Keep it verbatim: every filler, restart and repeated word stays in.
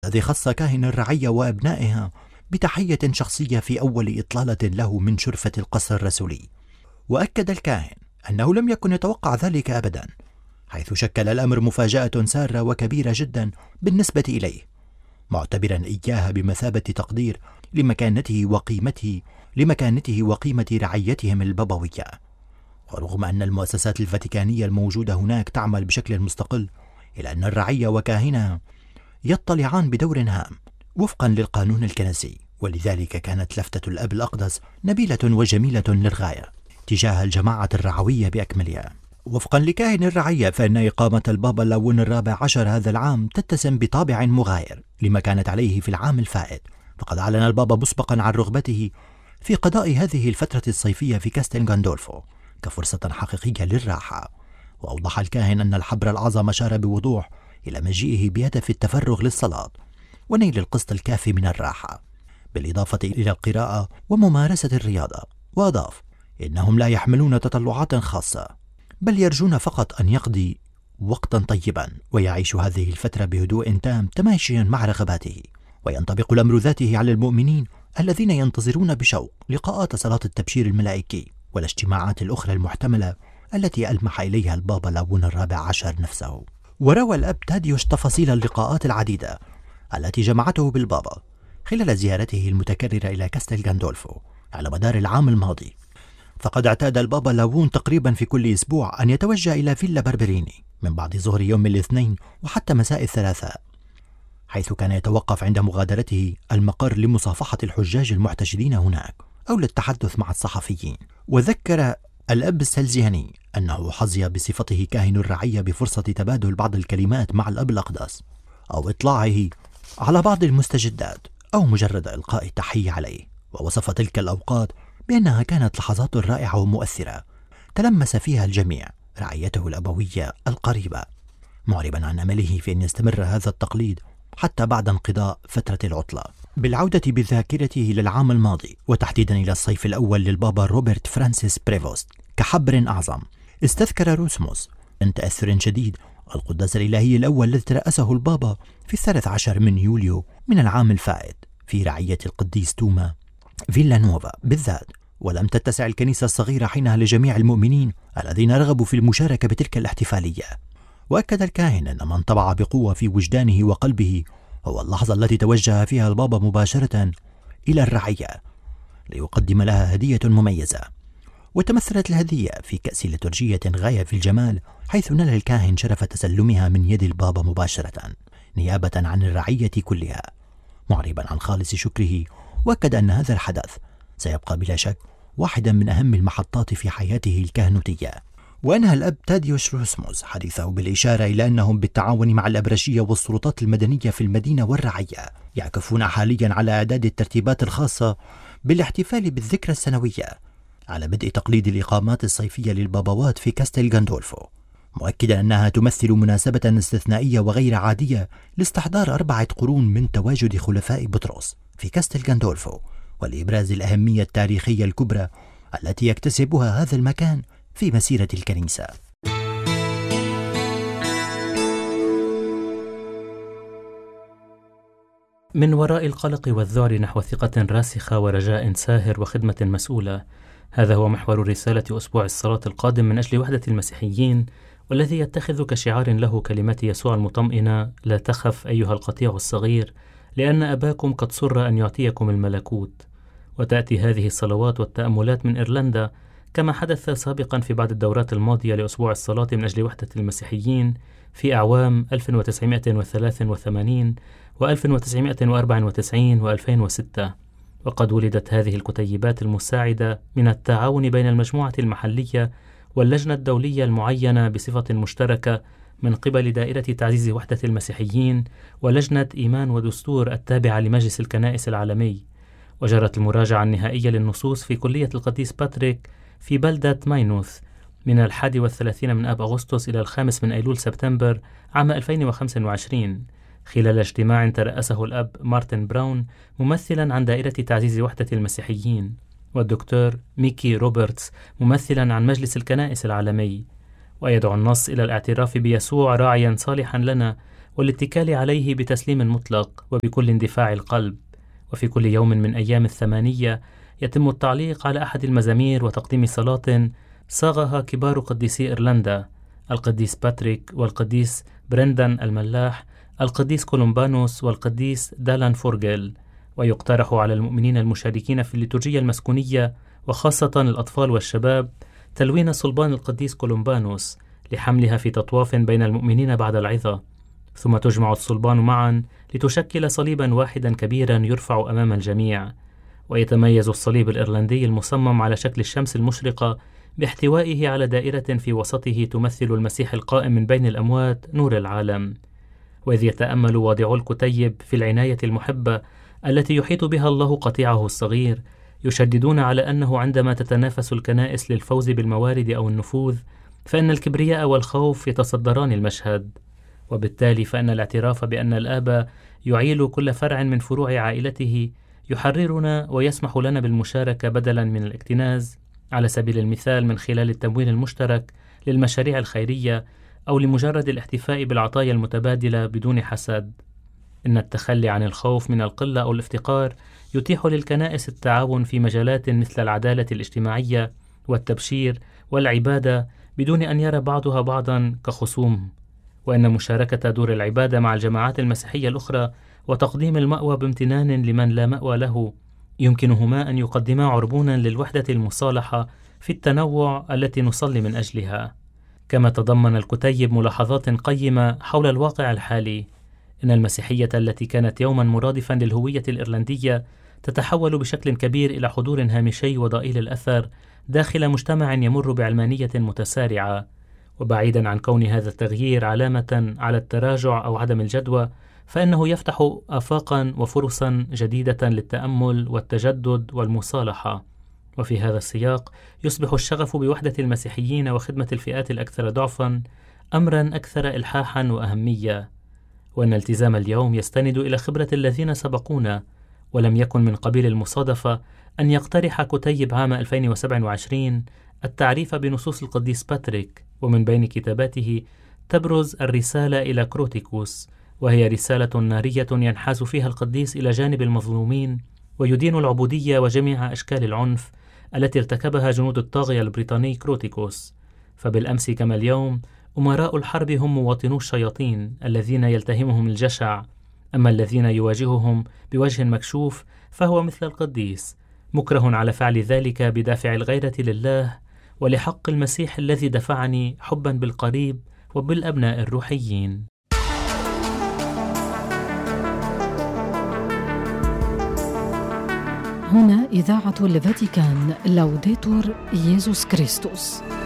الذي خص كاهن الرعية وأبنائها بتحية شخصية في أول إطلالة له من شرفة القصر الرسولي. وأكد الكاهن أنه لم يكن يتوقع ذلك أبدا، حيث شكل الأمر مفاجأة سارة وكبيرة جدا بالنسبة إليه، معتبرا إياها بمثابة تقدير لمكانته وقيمته لمكانته وقيمة رعيتهم البابوية. ورغم أن المؤسسات الفاتيكانية الموجودة هناك تعمل بشكل مستقل، إلا أن الرعية وكاهنها يطلعان بدور هام وفقا للقانون الكنسي، ولذلك كانت لفتة الأب الأقدس نبيلة وجميلة للغاية تجاه الجماعة الرعوية بأكملها. وفقا لكاهن الرعية، فإن إقامة البابا لاون الرابع عشر هذا العام تتسم بطابع مغاير لما كانت عليه في العام الفائت، فقد أعلن البابا مسبقا عن رغبته في قضاء هذه الفترة الصيفية في كاستيل غاندولفو كفرصة حقيقية للراحة. وأوضح الكاهن أن الحبر الأعظم أشار بوضوح إلى مجيئه بهدف التفرغ للصلاة ونيل القسط الكافي من الراحة، بالإضافة إلى القراءة وممارسة الرياضة. وأضاف إنهم لا يحملون تطلعات خاصة، بل يرجون فقط أن يقضي وقتا طيبا ويعيش هذه الفترة بهدوء تام تماشيا مع رغباته. وينطبق الأمر ذاته على المؤمنين الذين ينتظرون بشوق لقاءات صلاة التبشير الملائكي والاجتماعات الأخرى المحتملة التي ألمح إليها البابا لاون الرابع عشر نفسه. وروى الأب تاديوش تفاصيل اللقاءات العديدة التي جمعته بالبابا خلال زيارته المتكررة إلى كاستيل غاندولفو على مدار العام الماضي. فقد اعتاد البابا لاون تقريبا في كل أسبوع أن يتوجه إلى فيلا بربريني من بعد ظهر يوم الاثنين وحتى مساء الثلاثاء، حيث كان يتوقف عند مغادرته المقر لمصافحة الحجاج المحتشدين هناك أو للتحدث مع الصحفيين. وذكر الأب السلزياني أنه حظي بصفته كاهن الرعية بفرصة تبادل بعض الكلمات مع الأب الأقدس أو إطلاعه على بعض المستجدات أو مجرد إلقاء التحية عليه. ووصف تلك الأوقات بأنها كانت لحظات رائعة ومؤثرة تلمس فيها الجميع رعيته الأبوية القريبة، معربا عن أمله في أن يستمر هذا التقليد حتى بعد انقضاء فترة العطلة. بالعودة بذاكرته للعام الماضي وتحديدا إلى الصيف الأول للبابا روبرت فرانسيس بريفوست كحبر أعظم، استذكر روسموس من تأثر شديد القداس الإلهي الأول الذي ترأسه البابا في الثالث عشر من يوليو من العام الفائت في رعية القديس توما فيلا نوفا بالذات. ولم تتسع الكنيسة الصغيرة حينها لجميع المؤمنين الذين رغبوا في المشاركة بتلك الاحتفالية. وأكد الكاهن أن من طبع بقوة في وجدانه وقلبه هو اللحظة التي توجه فيها البابا مباشرة إلى الرعية ليقدم لها هدية مميزة، وتمثلت الهدية في كأس لترجية غاية في الجمال، حيث نال الكاهن شرف تسلمها من يد البابا مباشرة نيابة عن الرعية كلها، معربا عن خالص شكره. وأكد أن هذا الحدث سيبقى بلا شك واحدا من أهم المحطات في حياته الكهنوتية. وأنهى الأب تاديوش روسموس حديثه بالإشارة إلى أنهم بالتعاون مع الأبرشية والسلطات المدنية في المدينة والرعية يعكفون حاليا على إعداد الترتيبات الخاصة بالاحتفال بالذكرى السنوية على بدء تقليد الإقامات الصيفية للبابوات في كاستيل غاندولفو، مؤكدا أنها تمثل مناسبة استثنائية وغير عادية لاستحضار أربعة قرون من تواجد خلفاء بطرس في كاستيل غاندولفو، ولإبراز الأهمية التاريخية الكبرى التي يكتسبها هذا المكان في مسيرة الكنيسة. من وراء القلق والذعر نحو ثقة راسخة ورجاء ساهر وخدمة مسؤولة، هذا هو محور رسالة أسبوع الصلاة القادم من أجل وحدة المسيحيين، والذي يتخذ كشعار له كلمات يسوع المطمئنة: لا تخف أيها القطيع الصغير، لأن أباكم قد سر أن يعطيكم الملكوت. وتأتي هذه الصلوات والتأملات من إيرلندا، كما حدث سابقا في بعض الدورات الماضية لأسبوع الصلاة من أجل وحدة المسيحيين في أعوام ألف وتسعمائة وثلاثة وثمانين وألف وتسعمائة وأربعة وتسعين وألفين وستة. وقد ولدت هذه الكتيبات المساعدة من التعاون بين المجموعة المحلية واللجنة الدولية المعينة بصفة مشتركة من قبل دائرة تعزيز وحدة المسيحيين ولجنة إيمان ودستور التابعة لمجلس الكنائس العالمي. وجرت المراجعة النهائية للنصوص في كلية القديس باتريك في بلدة ماينوث من الحادي والثلاثين من آب أغسطس إلى الخامس من أيلول سبتمبر عام ألفين وخمسة وعشرين، خلال اجتماع ترأسه الأب مارتن براون ممثلا عن دائرة تعزيز وحدة المسيحيين، والدكتور ميكي روبرتس ممثلا عن مجلس الكنائس العالمي. ويدعو النص إلى الاعتراف بيسوع راعيا صالحا لنا والاتكال عليه بتسليم مطلق وبكل اندفاع القلب. وفي كل يوم من أيام الثمانية يتم التعليق على أحد المزامير وتقديم صلاة صاغها كبار قديسي إيرلندا، القديس باتريك والقديس برندان الملاح، القديس كولومبانوس والقديس دالان فورغيل. ويقترح على المؤمنين المشاركين في الليتورجية المسكونية وخاصة الأطفال والشباب تلوين صلبان القديس كولومبانوس لحملها في تطواف بين المؤمنين بعد العظة، ثم تجمع الصلبان معا لتشكل صليبا واحدا كبيرا يرفع أمام الجميع. ويتميز الصليب الإيرلندي المصمم على شكل الشمس المشرقة باحتوائه على دائرة في وسطه تمثل المسيح القائم من بين الأموات نور العالم. وإذ يتأمل واضعو الكتيب في العناية المحبة التي يحيط بها الله قطيعه الصغير، يشددون على أنه عندما تتنافس الكنائس للفوز بالموارد أو النفوذ فإن الكبرياء والخوف يتصدران المشهد، وبالتالي فإن الاعتراف بأن الآب يعيل كل فرع من فروع عائلته يحررنا ويسمح لنا بالمشاركة بدلا من الاكتناز، على سبيل المثال من خلال التمويل المشترك للمشاريع الخيرية أو لمجرد الاحتفاء بالعطايا المتبادلة بدون حسد. إن التخلي عن الخوف من القلة أو الافتقار يتيح للكنائس التعاون في مجالات مثل العدالة الاجتماعية والتبشير والعبادة بدون أن يرى بعضها بعضا كخصوم. وإن مشاركة دور العبادة مع الجماعات المسيحية الأخرى وتقديم المأوى بامتنان لمن لا مأوى له يمكنهما أن يقدما عربونا للوحدة المصالحة في التنوع التي نصلي من أجلها. كما تضمن الكتيب ملاحظات قيمة حول الواقع الحالي. إن المسيحية التي كانت يوما مرادفا للهوية الإيرلندية تتحول بشكل كبير إلى حضور هامشي وضئيل الأثر داخل مجتمع يمر بعلمانية متسارعة. وبعيدا عن كون هذا التغيير علامة على التراجع أو عدم الجدوى، فإنه يفتح آفاقا وفرصا جديدة للتأمل والتجدد والمصالحة. وفي هذا السياق يصبح الشغف بوحدة المسيحيين وخدمة الفئات الأكثر ضعفا أمرا أكثر إلحاحا وأهمية. وأن التزام اليوم يستند إلى خبرة الذين سبقونا، ولم يكن من قبيل المصادفة أن يقترح كتيب عام ألفين وسبعة وعشرين التعريف بنصوص القديس باتريك، ومن بين كتاباته تبرز الرسالة إلى كروتيكوس، وهي رسالة نارية ينحاز فيها القديس إلى جانب المظلومين ويدين العبودية وجميع أشكال العنف التي ارتكبها جنود الطاغية البريطاني كروتيكوس. فبالأمس كما اليوم أمراء الحرب هم مواطنو الشياطين الذين يلتهمهم الجشع، أما الذين يواجههم بوجه مكشوف فهو مثل القديس مكره على فعل ذلك بدافع الغيرة لله ولحق المسيح الذي دفعني حبا بالقريب وبالأبناء الروحيين. هنا إذاعة الفاتيكان، لوديتور ييسوس كريستوس.